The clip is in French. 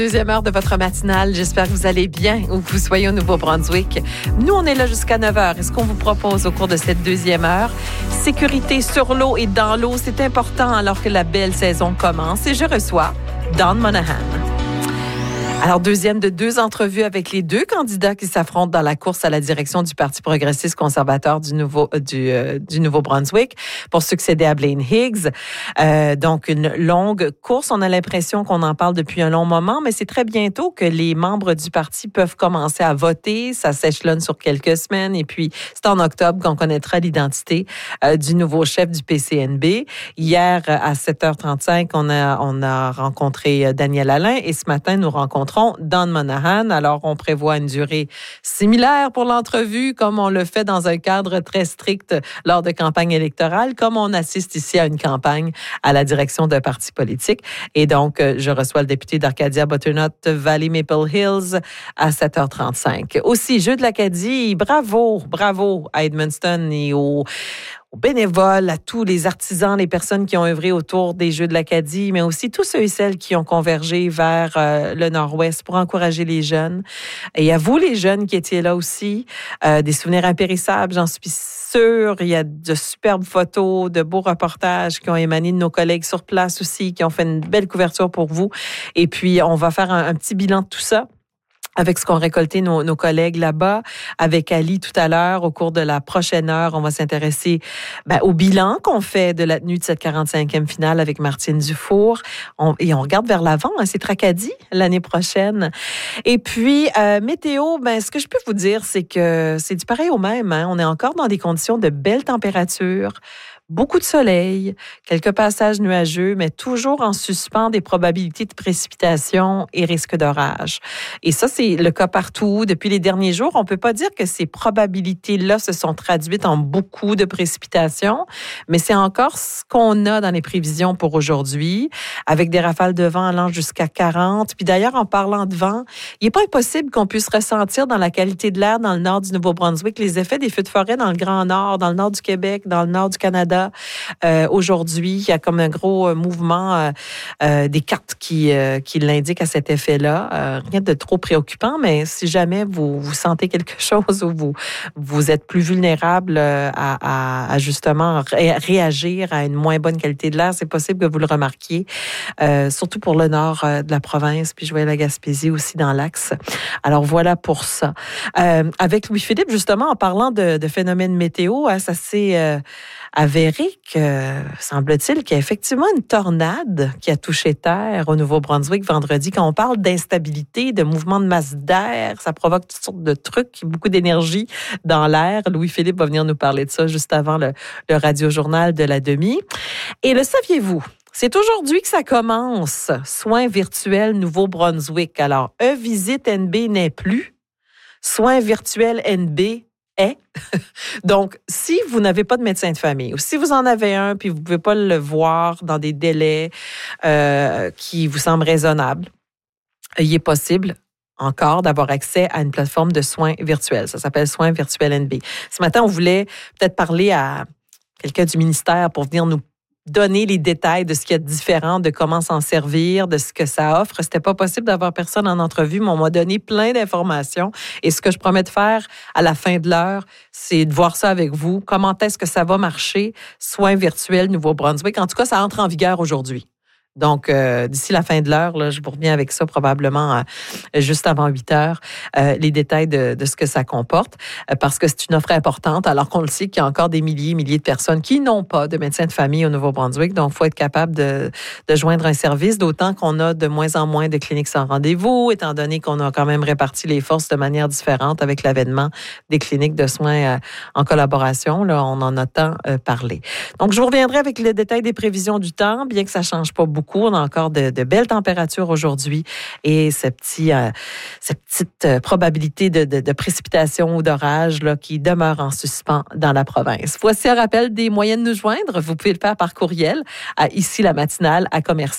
Deuxième heure de votre matinale. J'espère que vous allez bien où que vous soyez au Nouveau-Brunswick. Nous, on est là jusqu'à 9 heures. Et ce qu'on vous propose au cours de cette deuxième heure, sécurité sur l'eau et dans l'eau, c'est important alors que la belle saison commence. Et je reçois Dawn Monahan. Alors, deuxième de deux entrevues avec les deux candidats qui s'affrontent dans la course à la direction du Parti progressiste conservateur du Nouveau-Brunswick pour succéder à Blaine Higgs. Donc, une longue course. On a l'impression qu'on en parle depuis un long moment, mais c'est très bientôt que les membres du parti peuvent commencer à voter. Ça s'échelonne sur quelques semaines. Et puis, c'est en octobre qu'on connaîtra l'identité du nouveau chef du PCNB. Hier, à 7h35, on a rencontré Daniel Alain et ce matin, nous rencontrons Dawn Monahan. Alors, on prévoit une durée similaire pour l'entrevue, comme on le fait dans un cadre très strict lors de campagne électorale, comme on assiste ici à une campagne à la direction d'un parti politique. Et donc, je reçois le député d'Arcadia Butternut Valley Maple Hills à 7h35. Aussi, Jeux de l'Acadie, bravo à Edmundston et aux bénévoles, à tous les artisans, les personnes qui ont œuvré autour des Jeux de l'Acadie, mais aussi tous ceux et celles qui ont convergé vers le Nord-Ouest pour encourager les jeunes. Et à vous, les jeunes qui étiez là aussi, des souvenirs impérissables, j'en suis sûre. Il y a de superbes photos, de beaux reportages qui ont émané de nos collègues sur place aussi, qui ont fait une belle couverture pour vous. Et puis, on va faire un petit bilan de tout ça avec ce qu'ont récolté nos collègues là-bas. Avec Ali tout à l'heure, au cours de la prochaine heure, on va s'intéresser au bilan qu'on fait de la tenue de cette 45e finale avec Martine Dufour. Et on regarde vers l'avant, c'est Tracadie l'année prochaine. Et puis, météo, ce que je peux vous dire, c'est que c'est du pareil au même. On est encore dans des conditions de belles températures. Beaucoup de soleil, quelques passages nuageux, mais toujours en suspens des probabilités de précipitation et risque d'orage. Et ça, c'est le cas partout. Depuis les derniers jours, on peut pas dire que ces probabilités-là se sont traduites en beaucoup de précipitations, mais c'est encore ce qu'on a dans les prévisions pour aujourd'hui, avec des rafales de vent allant jusqu'à 40. Puis d'ailleurs, en parlant de vent, il n'est pas impossible qu'on puisse ressentir dans la qualité de l'air dans le nord du Nouveau-Brunswick les effets des feux de forêt dans le Grand Nord, dans le nord du Québec, dans le nord du Canada. Aujourd'hui, il y a comme un gros mouvement des cartes qui l'indiquent à cet effet-là. Rien de trop préoccupant, mais si jamais vous sentez quelque chose ou vous êtes plus vulnérable à justement réagir à une moins bonne qualité de l'air, c'est possible que vous le remarquiez, surtout pour le nord de la province, puis je vois la Gaspésie aussi dans l'axe. Alors voilà pour ça. Avec Louis-Philippe, justement, en parlant de phénomènes météo, ça s'est avéré que, semble-t-il, qu'il y a effectivement une tornade qui a touché terre au Nouveau-Brunswick vendredi. Quand on parle d'instabilité, de mouvement de masse d'air, ça provoque toutes sortes de trucs, beaucoup d'énergie dans l'air. Louis-Philippe va venir nous parler de ça juste avant le radio-journal de la demi. Et le saviez-vous? C'est aujourd'hui que ça commence. Soins virtuels Nouveau-Brunswick. Alors, visite NB n'est plus. Soins virtuels NB est. Donc, si vous n'avez pas de médecin de famille ou si vous en avez un puis vous ne pouvez pas le voir dans des délais qui vous semblent raisonnables, il est possible encore d'avoir accès à une plateforme de soins virtuels. Ça s'appelle Soins virtuels NB. Ce matin, on voulait peut-être parler à quelqu'un du ministère pour venir nous donner les détails de ce qu'il y a de différent, de comment s'en servir, de ce que ça offre. C'était pas possible d'avoir personne en entrevue, mais on m'a donné plein d'informations. Et ce que je promets de faire à la fin de l'heure, c'est de voir ça avec vous. Comment est-ce que ça va marcher? Soins virtuels Nouveau-Brunswick. En tout cas, ça entre en vigueur aujourd'hui. Donc, d'ici la fin de l'heure, là, je vous reviens avec ça probablement juste avant 8 heures, les détails de ce que ça comporte, parce que c'est une offre importante, alors qu'on le sait qu'il y a encore des milliers de personnes qui n'ont pas de médecin de famille au Nouveau-Brunswick. Donc, il faut être capable de joindre un service, d'autant qu'on a de moins en moins de cliniques sans rendez-vous, étant donné qu'on a quand même réparti les forces de manière différente avec l'avènement des cliniques de soins en collaboration. Là, on en a tant parlé. Donc, je vous reviendrai avec les détails des prévisions du temps, bien que ça ne change pas beaucoup. On a encore de belles températures aujourd'hui et cette petite probabilité de précipitation ou d'orage là, qui demeure en suspens dans la province. Voici un rappel des moyens de nous joindre. Vous pouvez le faire par courriel à ici la matinale à commercial